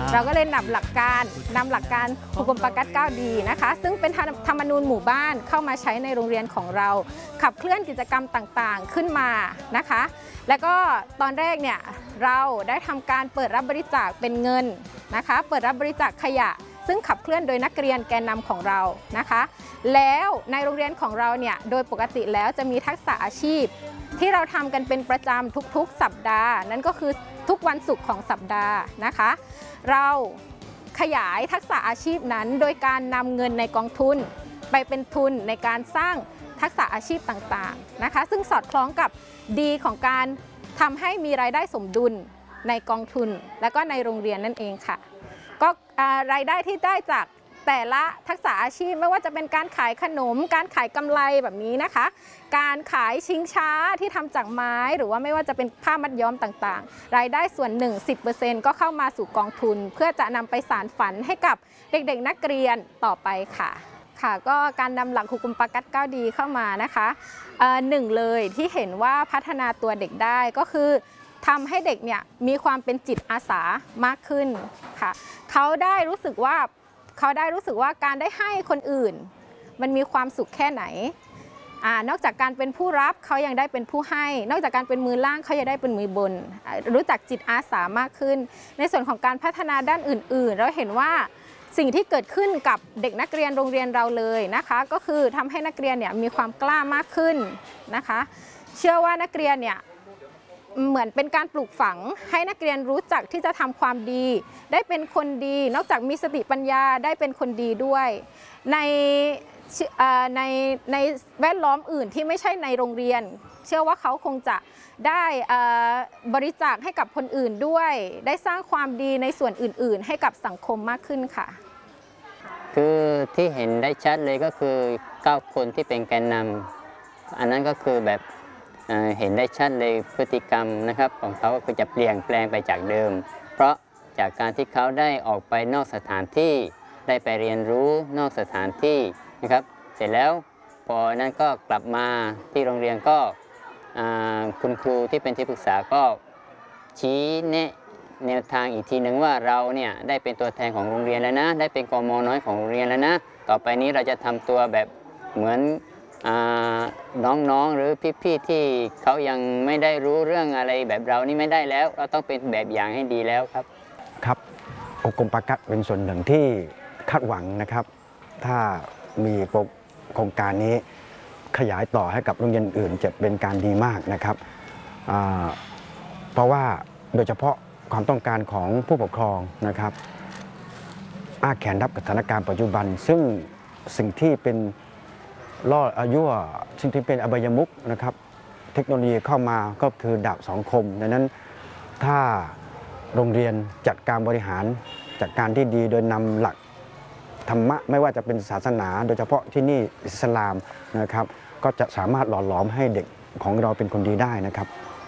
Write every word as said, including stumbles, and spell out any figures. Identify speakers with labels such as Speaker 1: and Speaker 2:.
Speaker 1: เราก็เลยนำหลักการนำหลักการหุกุมปากัดเก้าดีนะคะซึ่งเป็นธรรมนูญหมู่บ้านเข้ามาใช้ในโรงเรียนของเราขับเคลื่อนกิจกรรมต่างๆขึ้นมานะคะแล้วก็ตอนแรกเนี่ยเราได้ทำการเปิดรับบริจาคเป็นเงินนะคะเปิดรับบริจาคขยะซึ่งขับเคลื่อนโดยนักเรียนแกนนำของเรานะคะแล้วในโรงเรียนของเราเนี่ยโดยปกติแล้วจะมีทักษะอาชีพที่เราทำกันเป็นประจำทุกๆสัปดาห์นั่นก็คือทุกวันศุกร์ของสัปดาห์นะคะเราขยายทักษะอาชีพนั้นโดยการนำเงินในกองทุนไปเป็นทุนในการสร้างทักษะอาชีพต่างๆนะคะซึ่งสอดคล้องกับดีของการทำให้มีรายได้สมดุลในกองทุนและก็ในโรงเรียนนั่นเองค่ะก็รายได้ที่ได้จากแต่ละทักษะอาชีพไม่ว่าจะเป็นการขายขนมการขายกำไรแบบนี้นะคะการขายชิงช้าที่ทำจากไม้หรือว่าไม่ว่าจะเป็นผ้ามัดย้อมต่างๆรายได้ส่วนหนึ่ง สิบเปอร์เซ็นต์ ก็เข้ามาสู่กองทุนเพื่อจะนำไปสานฝันให้กับเด็กๆนักเรียนต่อไปค่ะค่ะก็การนำหลักหุกุมปากัดเก้าดีเข้ามานะคะหนึ่งเลยที่เห็นว่าพัฒนาตัวเด็กได้ก็คือทำให้เด็กเนี่ยมีความเป็นจิตอาสามากขึ้นค่ะเขาได้รู้สึกว่าเขาได้รู้สึกว่าการได้ให้คนอื่นมันมีความสุขแค่ไหนอ่านอกจากการเป็นผู้รับเขายังได้เป็นผู้ให้นอกจากการเป็นมือล่างเขายังได้เป็นมือบนรู้จักจิตอาสามากขึ้นในส่วนของการพัฒนาด้านอื่นๆเราเห็นว่าสิ่งที่เกิดขึ้นกับเด็กนักเรียนโรงเรียนเราเลยนะคะก็คือทำให้นักเรียนเนี่ยมีความกล้ามากขึ้นนะคะเชื่อว่านักเรียนเนี่ยเหมือนเป็นการปลูกฝังให้นักเรียนรู้จักที่จะทำความดีได้เป็นคนดีนอกจากมีสติปัญญาได้เป็นคนดีด้วยในในในแวดล้อมอื่นที่ไม่ใช่ในโรงเรียนเชื่อว่าเขาคงจะได้บริจาคให้กับคนอื่นด้วยได้สร้างความดีในส่วนอื่นๆให้กับสังคมมากขึ้นค่ะ
Speaker 2: คือที่เห็นได้ชัดเลยก็คือเก้าคนที่เป็นแกนนำอันนั้นก็คือแบบเห็นได้ชัดเลยพฤติกรรมนะครับของเขาก็คือจะเปลี่ยนแปลงไปจากเดิมเพราะจากการที่เขาได้ออกไปนอกสถานที่ได้ไปเรียนรู้นอกสถานที่นะครับเสร็จแล้วพอนั้นก็กลับมาที่โรงเรียนก็คุณครูที่เป็นที่ปรึกษาก็ชี้แนะแนวทางอีกทีหนึ่งว่าเราเนี่ยได้เป็นตัวแทนของโรงเรียนแล้วนะได้เป็นกม.น้อยของโรงเรียนแล้วนะต่อไปนี้เราจะทำตัวแบบเหมือนน้องๆหรือพี่ๆที่เขายังไม่ได้รู้เรื่องอะไรแบบเรานี่ไม่ได้แล้วเราต้องเป็นแบบอย่างให้ดีแล้วครับ
Speaker 3: ครับหุกุมปากัดเป็นส่วนหนึ่งที่คาดหวังนะครับถ้ามีโครงการนี้ขยายต่อให้กับโรงเรียนอื่นจะเป็นการดีมากนะครับเพราะว่าโดยเฉพาะความต้องการของผู้ปกครองนะครับอ้าแขนรับกับสถานการณ์ปัจจุบันซึ่งสิ่งที่เป็นล่ออายุสิ่งที่เป็นอบายมุขนะครับเทคโนโลยีเข้ามาก็คือดาบสองคมดังนั้นถ้าโรงเรียนจัดการบริหารจัดการที่ดีโดยนำหลักธรรมะไม่ว่าจะเป็นศาสนาโดยเฉพาะที่นี่อิสลามนะครับก็จะสามารถหล่อหลอมให้เด็กของเราเป็นคนดีได้นะครับ